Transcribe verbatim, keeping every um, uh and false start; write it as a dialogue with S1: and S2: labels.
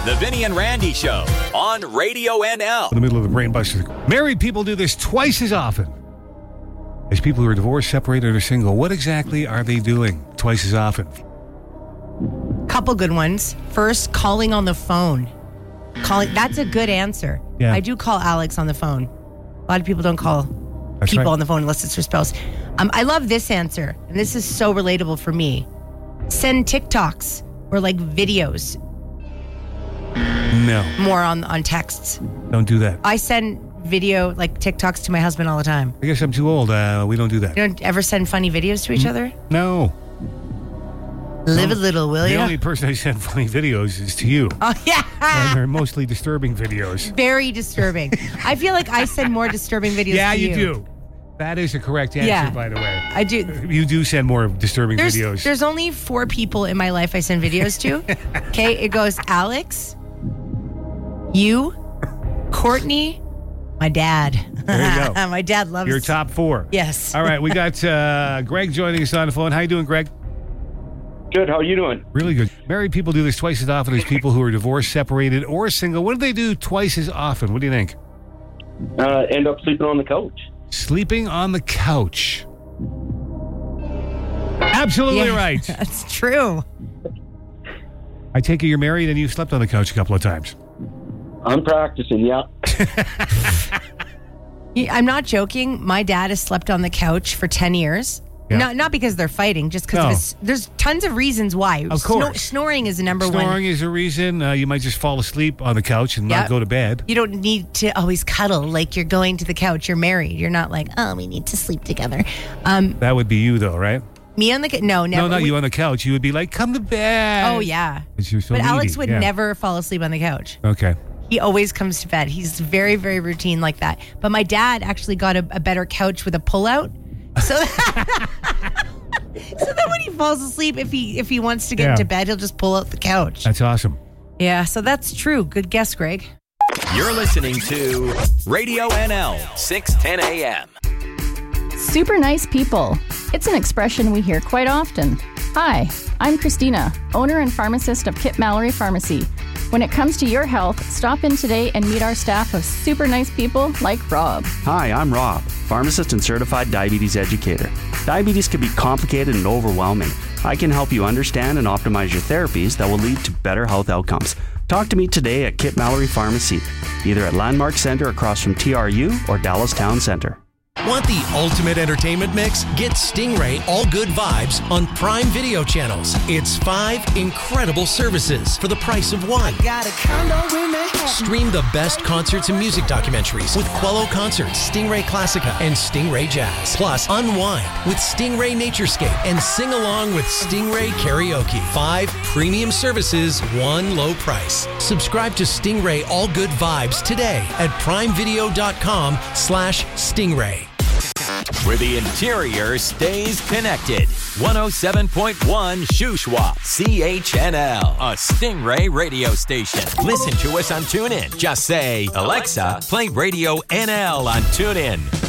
S1: The Vinny and Randy Show on Radio N L.
S2: In the middle of the brain buster. Married people do this twice as often as people who are divorced, separated, or single. What exactly are they doing twice as often?
S3: Couple good ones. First, calling on the phone. Calling. That's a good answer.
S2: Yeah.
S3: I do call Alex on the phone. A lot of people don't call That's people
S2: right.
S3: on the phone unless it's their spouse. Um, I love this answer, and this is so relatable for me. Send TikToks or like videos.
S2: No.
S3: More on, on texts.
S2: Don't do that.
S3: I send video, like TikToks to my husband all the time.
S2: I guess I'm too old. Uh, we don't do that.
S3: You don't ever send funny videos to each
S2: Mm.
S3: other?
S2: No.
S3: Live
S2: no.
S3: a little, will
S2: the
S3: you?
S2: The only person I send funny videos is to you.
S3: Oh, yeah.
S2: And they're mostly disturbing videos.
S3: Very disturbing. I feel like I send more disturbing videos
S2: yeah,
S3: to you.
S2: Yeah, you do. That is the correct answer,
S3: yeah,
S2: by the way.
S3: I do.
S2: You do send more disturbing
S3: there's,
S2: videos.
S3: There's only four people in my life I send videos to. Okay, it goes Alex, you, Courtney, my dad.
S2: There you go.
S3: My dad loves
S2: your top four.
S3: Yes.
S2: All right, we got uh, Greg joining us on the phone. How you doing, Greg?
S4: Good. How are you doing?
S2: Really good. Married people do this twice as often as people who are divorced, separated, or single. What do they do twice as often? What do you think?
S4: Uh, end up sleeping on the couch.
S2: Sleeping on the couch. Absolutely
S3: yeah,
S2: right.
S3: That's true.
S2: I take it you're married and you've slept on the couch a couple of times.
S4: I'm practicing, yeah.
S3: I'm not joking. My dad has slept on the couch for ten years.
S2: Yeah.
S3: Not not because they're fighting, just because
S2: No.
S3: of his, there's tons of reasons why.
S2: Of course.
S3: Snor- snoring is the number
S2: Snoring
S3: one.
S2: Snoring is a reason. Uh, you might just fall asleep on the couch and
S3: Yep.
S2: not go to bed.
S3: You don't need to always cuddle like you're going to the couch. You're married. You're not like, oh, we need to sleep together. Um,
S2: That would be you, though, right?
S3: me on the couch? No, never.
S2: No, not
S3: We-
S2: you on the couch. You would be like, come to bed.
S3: Oh, yeah.
S2: It's you're so
S3: But Alex
S2: needy.
S3: would
S2: Yeah.
S3: never fall asleep on the couch.
S2: Okay.
S3: He always comes to bed. He's very, very routine like that. But my dad actually got a, a better couch with a pullout. So that, so that when he falls asleep, if he if he wants to get
S2: Yeah.
S3: into bed, he'll just pull out the couch.
S2: That's awesome.
S3: Yeah, so that's true. Good guess, Greg.
S1: You're listening to Radio N L, six ten a.m.
S5: Super nice people. It's an expression we hear quite often. Hi, I'm Christina, owner and pharmacist of Kip Mallory Pharmacy. When it comes to your health, stop in today and meet our staff of super nice people like Rob.
S6: Hi, I'm Rob, pharmacist and certified diabetes educator. Diabetes can be complicated and overwhelming. I can help you understand and optimize your therapies that will lead to better health outcomes. Talk to me today at Kip Mallory Pharmacy, either at Landmark Center across from T R U or Dallas Town Center.
S7: Want the ultimate entertainment mix? Get Stingray All Good Vibes on Prime Video channels. It's five incredible services for the price of one. Stream the best concerts and music documentaries with Quello Concerts, Stingray Classica, and Stingray Jazz. Plus, unwind with Stingray Naturescape and sing along with Stingray Karaoke. Five premium services, one low price. Subscribe to Stingray All Good Vibes today at primevideo.com slash Stingray.
S1: Where the interior stays connected. one oh seven point one Shuswap, C H N L, a Stingray radio station. Listen to us on TuneIn. Just say, Alexa, play Radio N L on TuneIn.